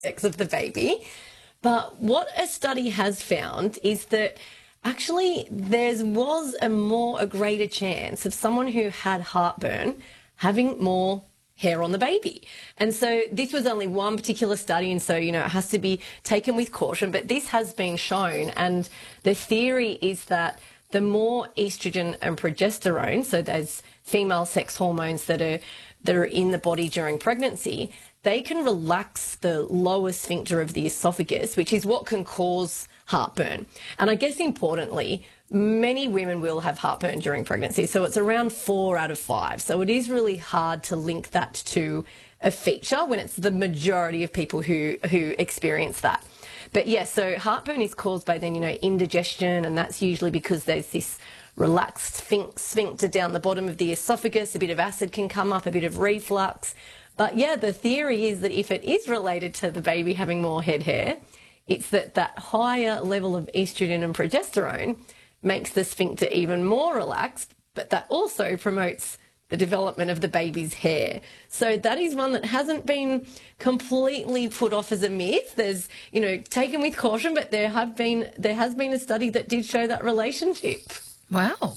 sex of the baby. But what a study has found is that actually there was a greater chance of someone who had heartburn having more hair on the baby. And so this was only one particular study, and so, it has to be taken with caution, but this has been shown, and the theory is that the more estrogen and progesterone, so those female sex hormones that are in the body during pregnancy, they can relax the lower sphincter of the esophagus, which is what can cause heartburn. And I guess importantly, many women will have heartburn during pregnancy. So it's around 4 out of 5. So it is really hard to link that to a feature when it's the majority of people who experience that. But yes, so heartburn is caused by then, indigestion, and that's usually because there's this relaxed sphincter down the bottom of the esophagus. A bit of acid can come up, a bit of reflux. But yeah, the theory is that if it is related to the baby having more head hair, it's that higher level of estrogen and progesterone makes the sphincter even more relaxed, but that also promotes the development of the baby's hair. So that is one that hasn't been completely put off as a myth. There's, taken with caution, but there has been a study that did show that relationship. Wow.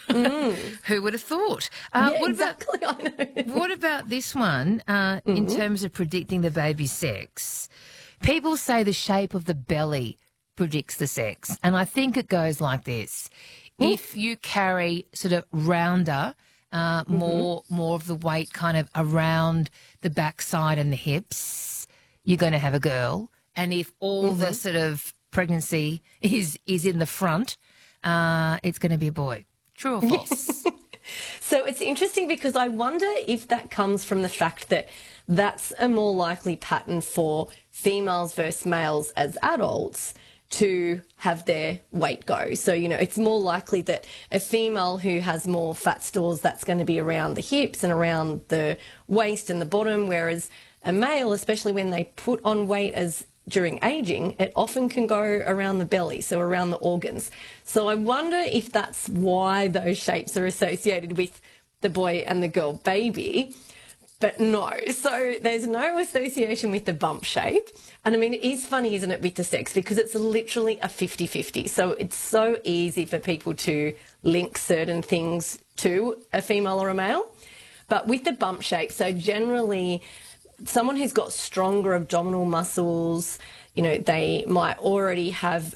Who would have thought? Exactly. I know. What about this one in terms of predicting the baby's sex? People say the shape of the belly predicts the sex, and I think it goes like this. If you carry sort of rounder, more of the weight kind of around the backside and the hips, you're going to have a girl. And if all the sort of pregnancy is in the front, it's going to be a boy. True or false? So it's interesting because I wonder if that comes from the fact that that's a more likely pattern for females versus males as adults to have their weight go. So, it's more likely that a female who has more fat stores, that's going to be around the hips and around the waist and the bottom, whereas a male, especially when they put on weight during aging, it often can go around the belly, so around the organs. So I wonder if that's why those shapes are associated with the boy and the girl baby. But no, so there's no association with the bump shape. And I mean, it is funny, isn't it, with the sex, because it's literally a 50-50. So it's so easy for people to link certain things to a female or a male. But with the bump shape, so generally someone who's got stronger abdominal muscles, they might already have,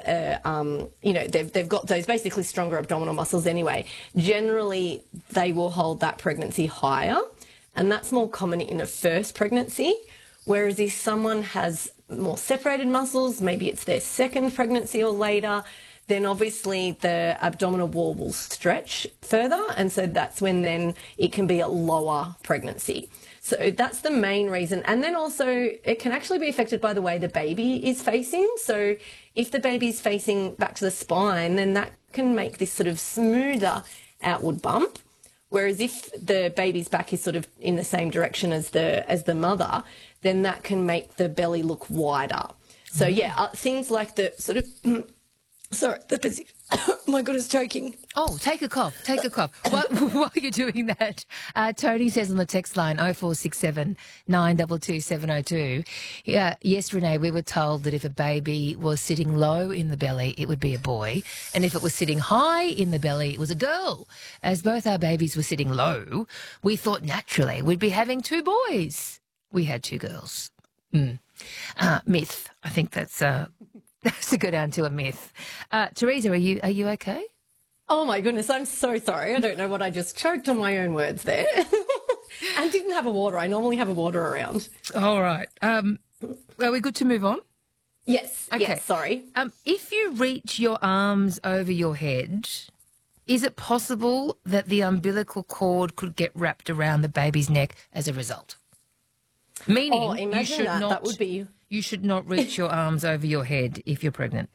they've got those basically stronger abdominal muscles anyway. Generally, they will hold that pregnancy higher, and that's more common in a first pregnancy. Whereas if someone has more separated muscles, maybe it's their second pregnancy or later, then obviously the abdominal wall will stretch further, and so that's when then it can be a lower pregnancy. So that's the main reason. And then also it can actually be affected by the way the baby is facing. So if the baby's facing back to the spine, then that can make this sort of smoother outward bump. Whereas if the baby's back is sort of in the same direction as the mother, then that can make the belly look wider. So yeah, things like the sort of the position. Oh my goodness, choking. Oh, take a cough. While you're doing that, Tony says on the text line 0467 922 702. Yeah, yes, Renee, we were told that if a baby was sitting low in the belly, it would be a boy, and if it was sitting high in the belly, it was a girl. As both our babies were sitting low, we thought naturally we'd be having 2 boys. We had 2 girls. Myth. I think that's to go down to a myth. Teresa, are you okay? Oh my goodness, I'm so sorry. I don't know what I just choked on my own words there. And didn't have a water. I normally have a water around. All right. Are we good to move on? Yes. Okay. Yes, sorry. If you reach your arms over your head, is it possible that the umbilical cord could get wrapped around the baby's neck as a result? Meaning you should not reach your arms over your head if you're pregnant.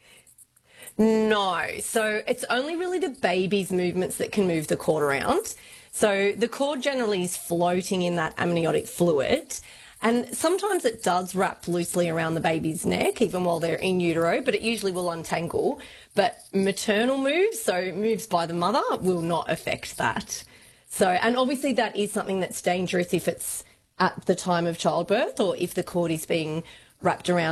No. So it's only really the baby's movements that can move the cord around. So the cord generally is floating in that amniotic fluid, and sometimes it does wrap loosely around the baby's neck even while they're in utero, but it usually will untangle. But maternal moves, so moves by the mother, will not affect that. So, and obviously that is something that's dangerous if it's at the time of childbirth or if the cord is being wrapped around